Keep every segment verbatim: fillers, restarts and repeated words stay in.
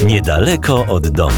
Niedaleko od domu.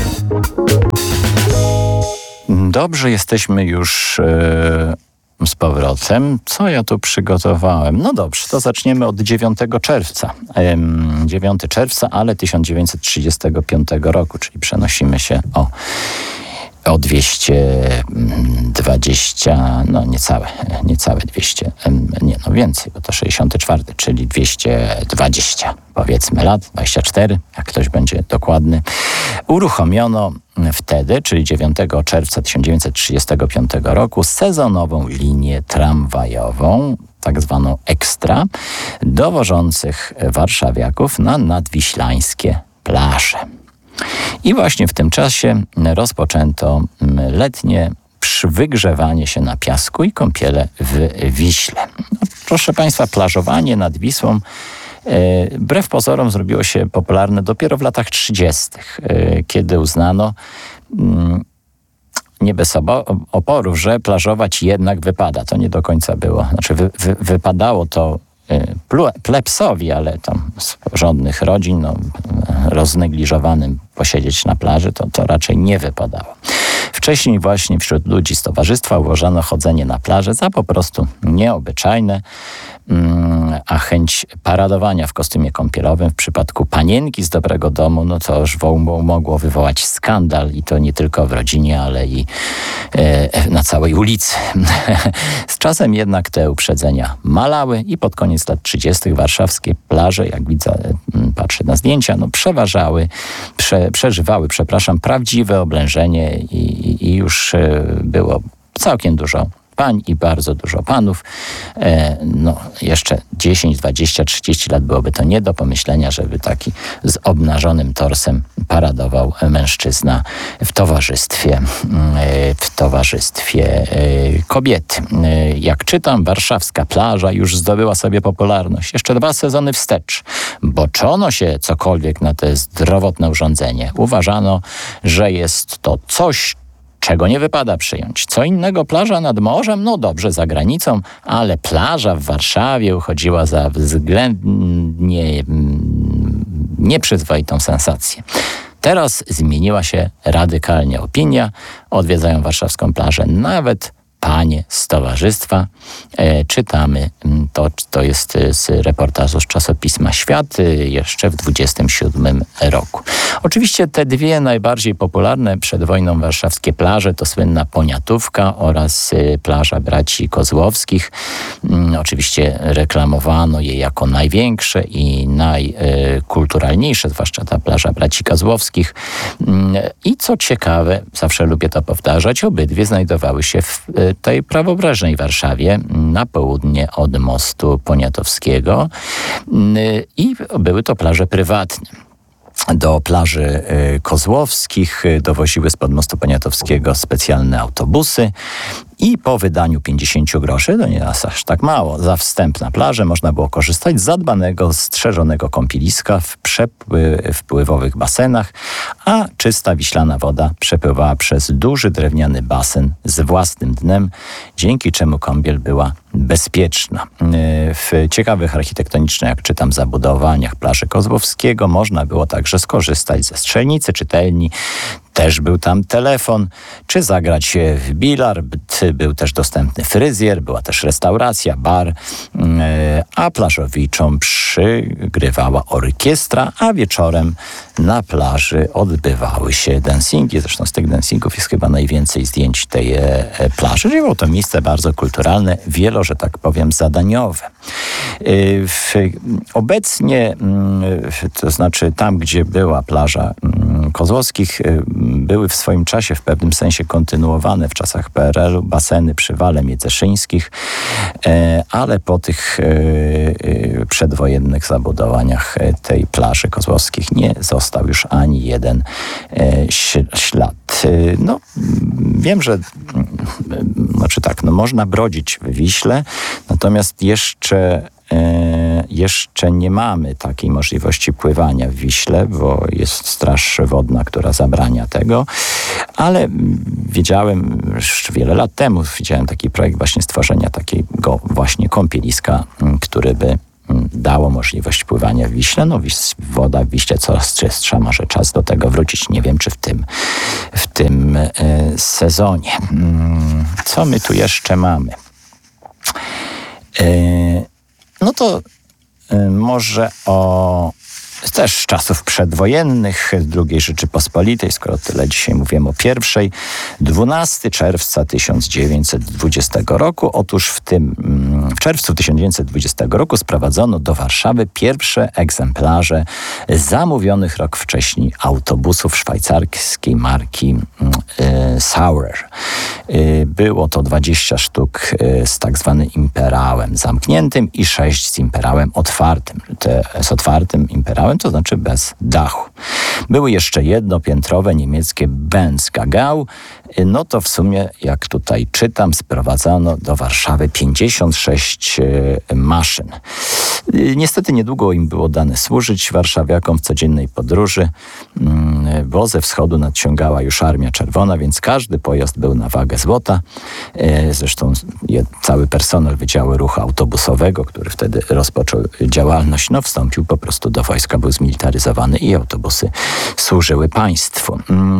Dobrze, jesteśmy już e, z powrotem. Co ja tu przygotowałem? No dobrze, to zaczniemy od dziewiątego czerwca. Ehm, dziewiątego czerwca, ale tysiąc dziewięćset trzydziestego piątego roku, czyli przenosimy się o, o dwieście dwadzieścia, no niecałe, niecałe dwieście, nie no więcej, bo to sześćdziesiąty czwarty, czyli dwieście dwadzieścia, powiedzmy lat, dwadzieścia cztery, jak ktoś będzie dokładny. Uruchomiono wtedy, czyli dziewiątego czerwca tysiąc dziewięćset trzydziestego piątego roku, sezonową linię tramwajową, tak zwaną Ekstra, dowożących warszawiaków na nadwiślańskie plaże. I właśnie w tym czasie rozpoczęto letnie wygrzewanie się na piasku i kąpiele w Wiśle. No, proszę Państwa, plażowanie nad Wisłą e, wbrew pozorom zrobiło się popularne dopiero w latach trzydziestych, e, kiedy uznano mm, nie bez oporów, że plażować jednak wypada. To nie do końca było. Znaczy wy, wy, wypadało to plebsowi, ale tam z porządnych rodzin, no, roznegliżowanym posiedzieć na plaży, to, to raczej nie wypadało. Wcześniej właśnie wśród ludzi z towarzystwa uważano chodzenie na plażę za po prostu nieobyczajne, a chęć paradowania w kostiumie kąpielowym w przypadku panienki z dobrego domu, no to już mogło wywołać skandal i to nie tylko w rodzinie, ale i e, na całej ulicy. Z czasem jednak te uprzedzenia malały i pod koniec lat trzydziestych warszawskie plaże, jak widzę, patrzę na zdjęcia, no przeważały, prze, przeżywały, przepraszam, prawdziwe oblężenie i, i już było całkiem dużo pań i bardzo dużo panów. E, no, jeszcze dziesięć, dwadzieścia, trzydzieści lat byłoby to nie do pomyślenia, żeby taki z obnażonym torsem paradował mężczyzna w towarzystwie, e, w towarzystwie e, kobiety. E, jak czytam, warszawska plaża już zdobyła sobie popularność. Jeszcze dwa sezony wstecz. Boczono się cokolwiek na te zdrowotne urządzenie. Uważano, że jest to coś, czego nie wypada przyjąć. Co innego plaża nad morzem? No dobrze, za granicą, ale plaża w Warszawie uchodziła za względnie mm, nieprzyzwoitą sensację. Teraz zmieniła się radykalnie opinia. Odwiedzają warszawską plażę nawet panie z towarzystwa. E, czytamy, to, to jest z reportażu z czasopisma Świat jeszcze w dwudziestym siódmym roku. Oczywiście te dwie najbardziej popularne przed wojną warszawskie plaże to słynna Poniatówka oraz plaża braci Kozłowskich. Mm, oczywiście reklamowano je jako największe i najkulturalniejsze, zwłaszcza ta plaża braci Kozłowskich. Mm, I co ciekawe, zawsze lubię to powtarzać, obydwie znajdowały się w tej prawobrzeżnej Warszawie na południe od mostu Poniatowskiego i były to plaże prywatne. Do plaży Kozłowskich dowoziły spod mostu Poniatowskiego specjalne autobusy i po wydaniu pięćdziesięciu groszy, to nie jest aż tak mało, za wstęp na plażę można było korzystać z zadbanego, strzeżonego kąpieliska w przepływowych basenach, a czysta wiślana woda przepływała przez duży drewniany basen z własnym dnem, dzięki czemu kąpiel była bezpieczna. W ciekawych architektonicznie, jak czytam, zabudowaniach plaży Kozłowskiego można było także skorzystać ze strzelnicy, czytelni. Też był tam telefon, czy zagrać w bilard, był też dostępny fryzjer, była też restauracja, bar, a plażowiczom przygrywała orkiestra, a wieczorem na plaży odbywały się dancingi. Zresztą z tych dancingów jest chyba najwięcej zdjęć tej plaży. Było to miejsce bardzo kulturalne, wielo, że tak powiem, zadaniowe. Obecnie, to znaczy tam, gdzie była plaża Kozłowskich, były w swoim czasie w pewnym sensie kontynuowane w czasach P R L u baseny przy Wale Miedzeszyńskich, ale po tych przedwojennych zabudowaniach tej plaży Kozłowskich nie został już ani jeden ślad. No, wiem, że znaczy tak, no można brodzić w Wiśle, natomiast jeszcze Jeszcze nie mamy takiej możliwości pływania w Wiśle, bo jest straż wodna, która zabrania tego, ale wiedziałem już wiele lat temu, widziałem taki projekt właśnie stworzenia takiego właśnie kąpieliska, który by dało możliwość pływania w Wiśle. No woda w Wiśle coraz czystsza, może czas do tego wrócić. Nie wiem, czy w tym, w tym y, sezonie. Co my tu jeszcze mamy? Y, no to y, może o też z czasów przedwojennych drugiej Rzeczypospolitej, skoro tyle dzisiaj mówiłem o pierwszej. dwunastego czerwca tysiąc dziewięćset dwudziestego roku. Otóż w tym w czerwcu tysiąc dziewięćset dwudziestego roku sprowadzono do Warszawy pierwsze egzemplarze zamówionych rok wcześniej autobusów szwajcarskiej marki y, Sauer. Y, było to dwadzieścia sztuk y, z tak zwanym imperałem zamkniętym i sześć z imperałem otwartym. Te z otwartym imperałem to znaczy bez dachu. Były jeszcze jednopiętrowe niemieckie Benz-Gagau. No to w sumie, jak tutaj czytam, sprowadzano do Warszawy pięćdziesiąt sześć maszyn. Niestety niedługo im było dane służyć warszawiakom w codziennej podróży, bo ze wschodu nadciągała już Armia Czerwona, więc każdy pojazd był na wagę złota. Zresztą cały personel Wydziału Ruchu Autobusowego, który wtedy rozpoczął działalność, no wstąpił po prostu do wojska, był zmilitaryzowany i autobusy służyły państwu.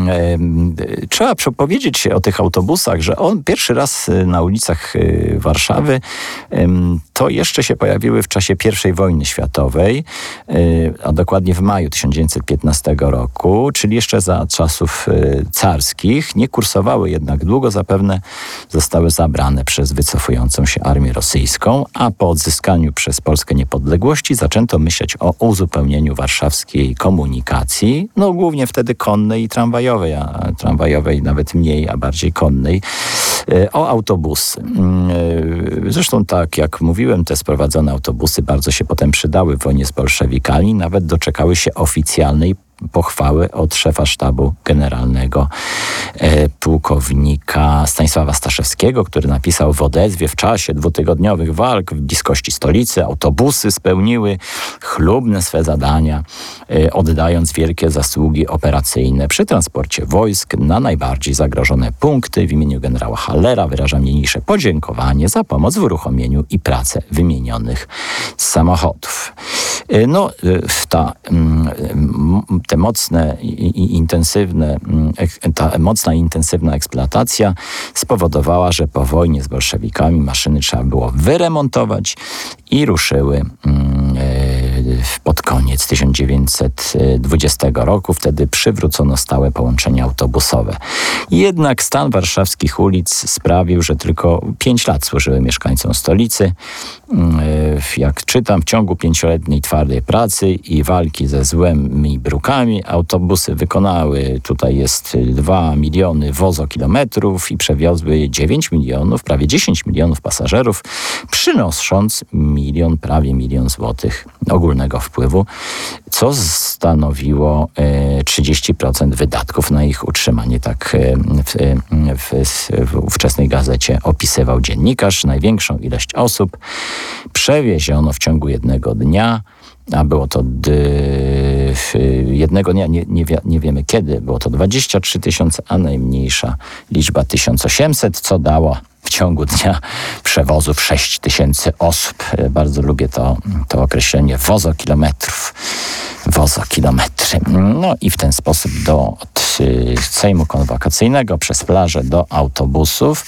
Trzeba powiedzieć o tych autobusach, że on pierwszy raz na ulicach Warszawy to jeszcze się pojawiły w czasie pierwszej wojny światowej, a dokładnie w maju tysiąc dziewięćset piętnastego roku, czyli jeszcze za czasów carskich. Nie kursowały jednak długo, zapewne zostały zabrane przez wycofującą się armię rosyjską, a po odzyskaniu przez Polskę niepodległości zaczęto myśleć o uzupełnieniu warszawskiej komunikacji, no głównie wtedy konnej i tramwajowej, a tramwajowej nawet mniej, a bardziej konnej, o autobusy. Zresztą tak jak mówiłem, te sprowadzone autobusy bardzo się potem przydały w wojnie z bolszewikami, nawet doczekały się oficjalnej pochwały od szefa sztabu generalnego e, pułkownika Stanisława Staszewskiego, który napisał w odezwie: w czasie dwutygodniowych walk w bliskości stolicy autobusy spełniły chlubne swe zadania, e, oddając wielkie zasługi operacyjne przy transporcie wojsk na najbardziej zagrożone punkty. W imieniu generała Hallera wyrażam niniejsze podziękowanie za pomoc w uruchomieniu i pracę wymienionych samochodów. E, no, ta te mocne i intensywne, ta mocna i intensywna eksploatacja spowodowała, że po wojnie z bolszewikami maszyny trzeba było wyremontować i ruszyły pod koniec tysiąc dziewięćset dwudziestego roku. Wtedy przywrócono stałe połączenia autobusowe. Jednak stan warszawskich ulic sprawił, że tylko pięć lat służyły mieszkańcom stolicy. Jak czytam, w ciągu pięcioletniej twardej pracy i walki ze złem i brukami autobusy wykonały, tutaj jest dwa miliony wozokilometrów i przewiozły dziewięć milionów, prawie dziesięć milionów pasażerów, przynosząc milion, prawie milion złotych ogólnego wpływu, co stanowiło trzydzieści procent wydatków na ich utrzymanie. Tak w, w, w ówczesnej gazecie opisywał dziennikarz. Największą ilość osób przewieziono w ciągu jednego dnia, a było to d- jednego dnia, nie, nie, wie, nie wiemy kiedy, było to dwadzieścia trzy tysiące, a najmniejsza liczba tysiąc osiemset, co dało w ciągu dnia przewozów sześć tysięcy osób. Bardzo lubię to, to określenie wozokilometrów. Wozokilometry. No i w ten sposób do od Sejmu Konwokacyjnego przez plażę do autobusów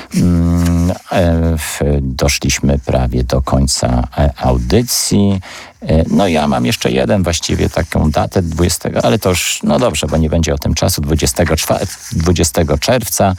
doszliśmy prawie do końca audycji. No ja mam jeszcze jeden, właściwie taką datę dwudziestego, ale to już, no dobrze, bo nie będzie o tym czasu, dwudziestego czerwca,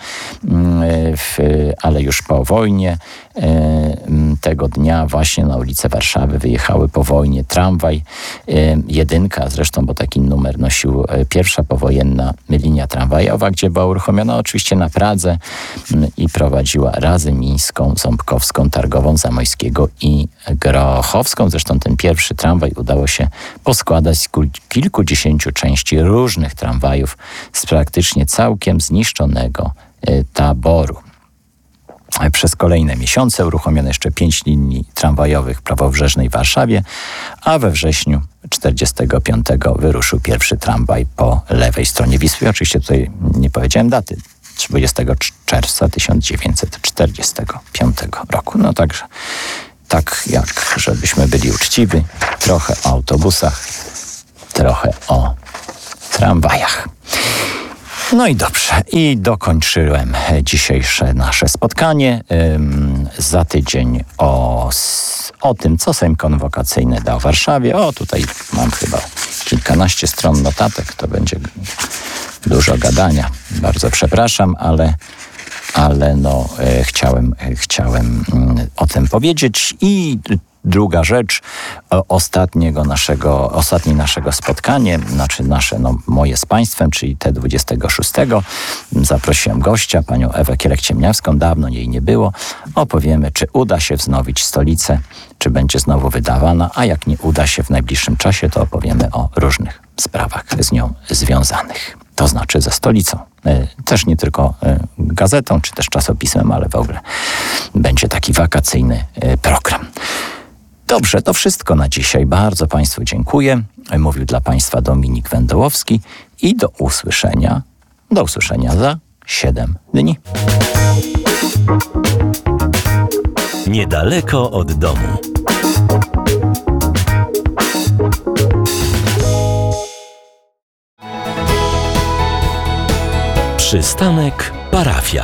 ale już po wojnie. Tego dnia właśnie na ulicę Warszawy wyjechały po wojnie tramwaj, jedynka zresztą, bo taki numer nosił pierwsza powojenna linia tramwajowa, gdzie była uruchomiona oczywiście na Pradze i prowadziła Radzymińską, Ząbkowską, Targową, Zamojskiego i Grochowską. Zresztą ten pierwszy tramwaj udało się poskładać z kilkudziesięciu części różnych tramwajów z praktycznie całkiem zniszczonego taboru. Przez kolejne miesiące uruchomiono jeszcze pięć linii tramwajowych w prawobrzeżnej Warszawie, a we wrześniu tysiąc dziewięćset czterdziestego piątego wyruszył pierwszy tramwaj po lewej stronie Wisły. Oczywiście tutaj nie powiedziałem daty. dwudziestego czerwca tysiąc dziewięćset czterdziestego piątego roku. No także tak jak żebyśmy byli uczciwi, trochę o autobusach, trochę o tramwajach. No i dobrze. I dokończyłem dzisiejsze nasze spotkanie. Ym, za tydzień o, o tym, co Sejm Konwokacyjny dał w Warszawie. O, tutaj mam chyba kilkanaście stron notatek. To będzie dużo gadania. Bardzo przepraszam, ale, ale no, e, chciałem, e, chciałem mm, o tym powiedzieć. I druga rzecz, ostatniego naszego, ostatnie naszego spotkanie, znaczy nasze, no moje z Państwem, czyli te dwudziestego szóstego. Zaprosiłem gościa, panią Ewę Kielek-Ciemniawską, dawno jej nie było. Opowiemy, czy uda się wznowić stolicę, czy będzie znowu wydawana, a jak nie uda się w najbliższym czasie, to opowiemy o różnych sprawach z nią związanych. To znaczy ze stolicą. Też nie tylko gazetą, czy też czasopismem, ale w ogóle będzie taki wakacyjny program. Dobrze, to wszystko na dzisiaj. Bardzo Państwu dziękuję. Mówił dla Państwa Dominik Wędołowski i do usłyszenia, do usłyszenia za siedem dni. Niedaleko od domu. Przystanek Parafia.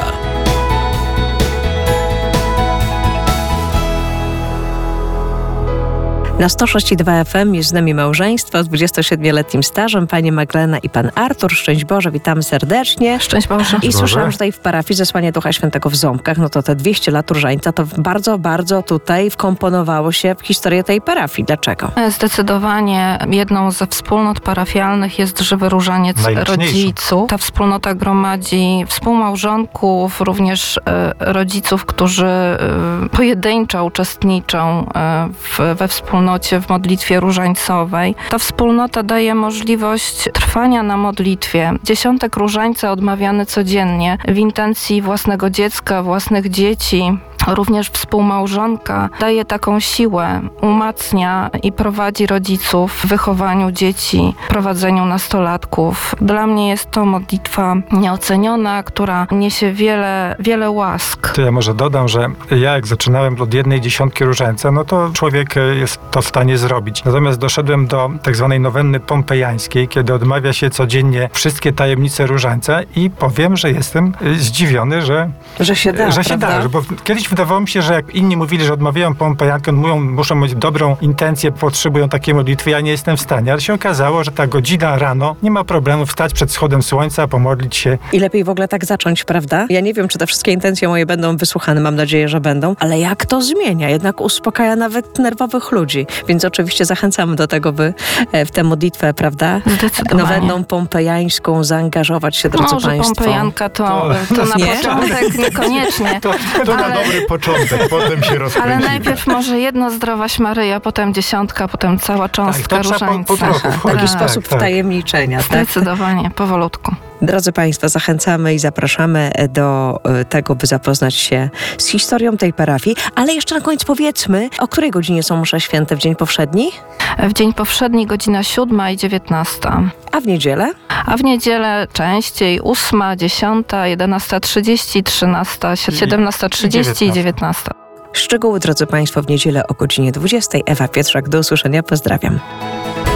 Na sto sześć i dwa F M jest z nami małżeństwo z dwudziestosiedmioletnim stażem, pani Magdalena i pan Artur. Szczęść Boże, witamy serdecznie. Szczęść Boże. I słyszałam, że tutaj w parafii Zesłanie Ducha Świętego w Ząbkach, no to te dwieście lat różańca, to bardzo, bardzo tutaj wkomponowało się w historię tej parafii. Dlaczego? Zdecydowanie jedną ze wspólnot parafialnych jest Żywy Różaniec Rodziców. Ta wspólnota gromadzi współmałżonków, również e, rodziców, którzy e, pojedynczo uczestniczą e, w, we wspólnocie w modlitwie różańcowej. Ta wspólnota daje możliwość trwania na modlitwie. Dziesiątek różańca odmawiany codziennie w intencji własnego dziecka, własnych dzieci. Również współmałżonka daje taką siłę, umacnia i prowadzi rodziców w wychowaniu dzieci, prowadzeniu nastolatków. Dla mnie jest to modlitwa nieoceniona, która niesie wiele, wiele łask. To ja może dodam, że ja jak zaczynałem od jednej dziesiątki różańca, no to człowiek jest to w stanie zrobić. Natomiast doszedłem do tak zwanej nowenny pompejańskiej, kiedy odmawia się codziennie wszystkie tajemnice różańca i powiem, że jestem zdziwiony, że, że się da, że się da, bo kiedyś wydawało mi się, że jak inni mówili, że odmawiają pompejankę, mówią, muszą mieć dobrą intencję, potrzebują takiej modlitwy, ja nie jestem w stanie. Ale się okazało, że ta godzina rano, nie ma problemu wstać przed wschodem słońca, pomodlić się. I lepiej w ogóle tak zacząć, prawda? Ja nie wiem, czy te wszystkie intencje moje będą wysłuchane, mam nadzieję, że będą, ale jak to zmienia? Jednak uspokaja nawet nerwowych ludzi. Więc oczywiście zachęcamy do tego, by w tę modlitwę, prawda? Nowenną pompejańską zaangażować się, drodzy Może Państwo. Pompejanka to, to, to na nie? początek niekoniecznie. To, to ale, na dobry początek, potem się rozkręcimy. Ale najpierw może jedno Zdrowaś Maryja, potem dziesiątka, potem cała cząstka tak, różańca. Po, po trochu W taki tak, sposób tak, tak. wtajemniczenia, tak? Zdecydowanie, powolutku. Drodzy Państwo, zachęcamy i zapraszamy do tego, by zapoznać się z historią tej parafii. Ale jeszcze na koniec powiedzmy, o której godzinie są msze święte w dzień powszedni? W dzień powszedni godzina siódma i dziewiętnasta. A w niedzielę? A w niedzielę częściej ósma, dziesiąta, jedenasta trzydzieści, trzynasta, siedemnasta trzydzieści i dziewiętnasta. Szczegóły, drodzy Państwo, w niedzielę o godzinie dwudziestej. Ewa Pietrzak, do usłyszenia, pozdrawiam.